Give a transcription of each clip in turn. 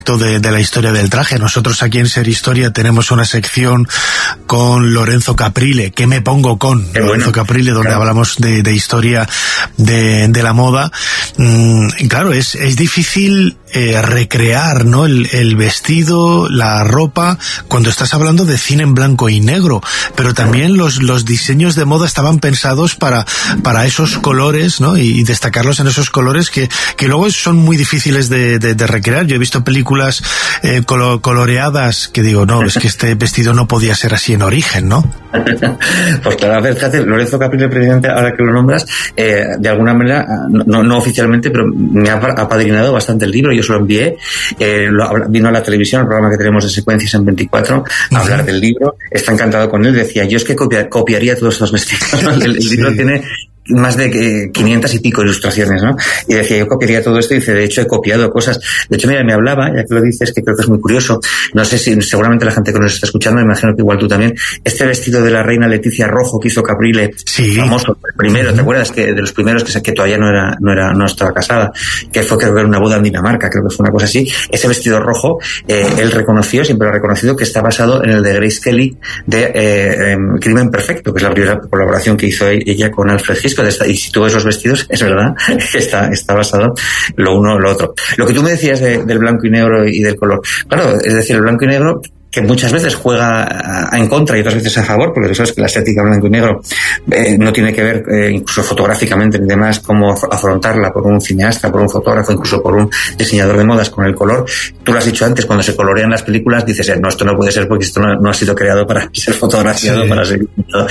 de la historia del traje. Nosotros aquí en Ser Historia tenemos una sección con Lorenzo Caprile, ¿Qué me pongo con? Lorenzo Caprile, donde hablamos de historia de la moda. Claro, es difícil recrear, ¿no? El vestido, la ropa, cuando estás hablando de cine en blanco y negro, pero también los diseños de moda estaban pensados para esos colores, ¿no? Y destacarlos en esos colores que luego son muy difíciles de recrear. Yo he visto películas coloreadas que digo, no, es que este vestido no podía ser así en origen, ¿no? Pues claro, a ver, fíjate, Lorenzo Caprile, presidente, ahora que lo nombras, de alguna manera, no oficialmente, pero me ha apadrinado bastante el libro. Yo se lo envié, vino a la televisión, el programa que tenemos de Secuencias en 24, a hablar del libro. Está encantado con él. Decía, yo es que copiaría todos estos vestidos. El libro tiene más de 500 y pico ilustraciones, ¿no? Y decía, yo copiaría todo esto, y dice, de hecho he copiado cosas. De hecho, mira, me hablaba, ya que lo dices, que creo que es muy curioso, no sé si, seguramente la gente que nos está escuchando, me imagino que igual tú también, este vestido de la reina Leticia rojo que hizo Caprile, famoso, el primero, ¿te acuerdas? Que de los primeros que todavía no estaba casada, que fue, creo que era una boda en Dinamarca, creo que fue una cosa así. Ese vestido rojo, él reconoció, siempre lo ha reconocido, que está basado en el de Grace Kelly de Crimen Perfecto, que es la primera colaboración que hizo ella con Alfred Hitchcock. Y si tú ves los vestidos, es verdad que está basado lo uno o lo otro. Lo que tú me decías del blanco y negro y del color, claro, es decir, el blanco y negro, que muchas veces juega en contra y otras veces a favor, porque tú sabes que la estética blanco y negro no tiene que ver, incluso fotográficamente ni demás, cómo afrontarla por un cineasta, por un fotógrafo, incluso por un diseñador de modas con el color. Tú lo has dicho antes, cuando se colorean las películas dices, no, esto no puede ser porque esto no ha sido creado para ser fotografiado, para ser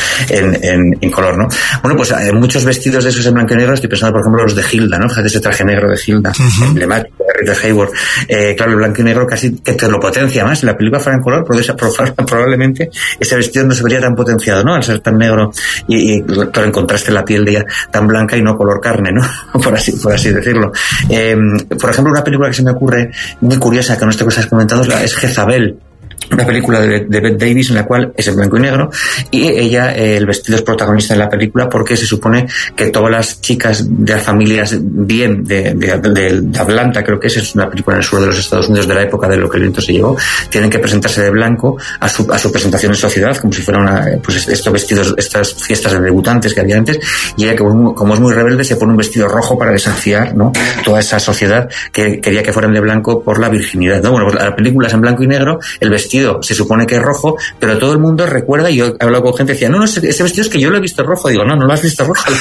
en color, ¿no? Bueno, pues muchos vestidos de esos en blanco y negro, estoy pensando por ejemplo los de Hilda, ¿no? Fíjate ese traje negro de Hilda, emblemático de Rita Hayworth. Claro, el blanco y negro casi que te lo potencia más. Si la película fuera en color, probablemente ese vestido no se vería tan potenciado, ¿no? Al ser tan negro y claro, en contraste la piel de ella tan blanca y no color carne, ¿no? por así decirlo. Por ejemplo, una película que se me ocurre muy curiosa, que no estoy que has comentado, es Jezabel, una película de Bette Davis en la cual es en blanco y negro, y ella, el vestido es protagonista de la película porque se supone que todas las chicas de las familias bien de Atlanta, creo que es una película en el sur de los Estados Unidos de la época de lo que el viento se llevó, tienen que presentarse de blanco a su presentación en sociedad, como si fuera estos vestidos, estas fiestas de debutantes que había antes, y ella, como es muy rebelde, se pone un vestido rojo para desafiar, ¿no?, toda esa sociedad que quería que fueran de blanco por la virginidad, ¿no? Bueno, pues la película es en blanco y negro, el vestido se supone que es rojo, pero todo el mundo recuerda, y yo he hablado con gente que decía, no, ese vestido es que yo lo he visto rojo. Digo, no lo has visto rojo,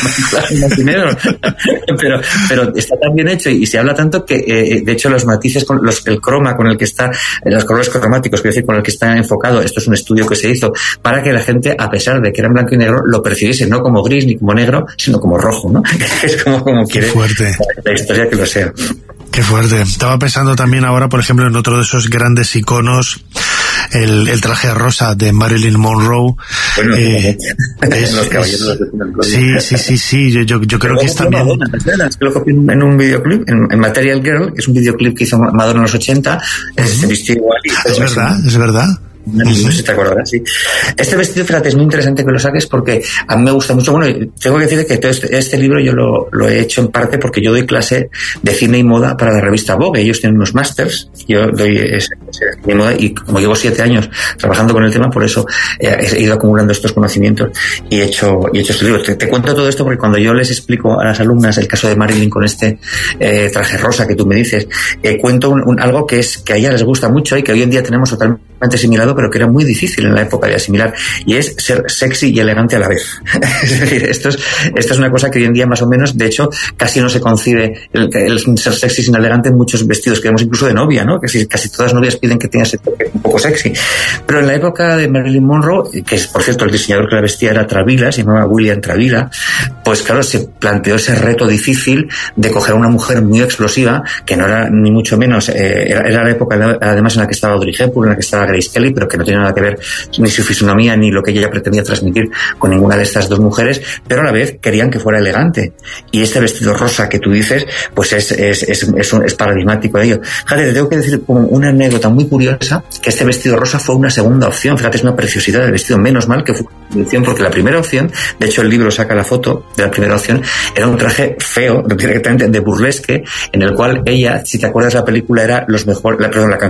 pero está tan bien hecho y se habla tanto que, de hecho, los matices, el croma con el que está, los colores cromáticos, quiero decir, con el que está enfocado, esto es un estudio que se hizo para que la gente, a pesar de que era en blanco y negro, lo percibiese no como gris ni como negro, sino como rojo, ¿no? Es como quiere la historia que lo sea. Qué fuerte. Estaba pensando también ahora, por ejemplo, en otro de esos grandes iconos, el traje rosa de Marilyn Monroe. Bueno, los caballeros sí. Yo creo que es también. Es que lo copié en un videoclip, en Material Girl, que es un videoclip que hizo Madonna en los 80. Se vistió igual. Es verdad. No sé si te acordarás, sí. Este vestido, fíjate, es muy interesante que lo saques porque a mí me gusta mucho. Bueno, tengo que decir que todo este libro yo lo he hecho en parte porque yo doy clase de cine y moda para la revista Vogue. Ellos tienen unos másters, yo doy ese cine y moda, y como llevo 7 años trabajando con el tema, por eso he ido acumulando estos conocimientos y he hecho este libro. Te cuento todo esto porque cuando yo les explico a las alumnas el caso de Marilyn con este traje rosa que tú me dices, cuento algo que a ella les gusta mucho y que hoy en día tenemos totalmente asimilado, pero que era muy difícil en la época de asimilar, y es ser sexy y elegante a la vez. Es decir, esto es una cosa que hoy en día más o menos, de hecho, casi no se concibe el ser sexy sin elegante en muchos vestidos que vemos incluso de novia, ¿no? Que casi todas las novias piden que tenga ese toque un poco sexy. Pero en la época de Marilyn Monroe, que es, por cierto, el diseñador que la vestía era Travilla, se llamaba William Travilla, pues claro, se planteó ese reto difícil de coger a una mujer muy explosiva, que no era ni mucho menos, era la época además en la que estaba Audrey Hepburn, en la que estaba Grace Kelly, pero que no tenía nada que ver ni su fisonomía ni lo que ella pretendía transmitir con ninguna de estas dos mujeres, pero a la vez querían que fuera elegante. Y este vestido rosa que tú dices, pues es paradigmático de ello. Fíjate, te tengo que decir como una anécdota anécdota muy curiosa, que este vestido rosa fue una segunda opción. Fíjate, es una preciosidad de vestido. Menos mal que fue una segunda opción, porque la primera opción, de hecho el libro saca la foto de la primera opción, era un traje feo, directamente de burlesque, en el cual ella, si te acuerdas la película, era la canción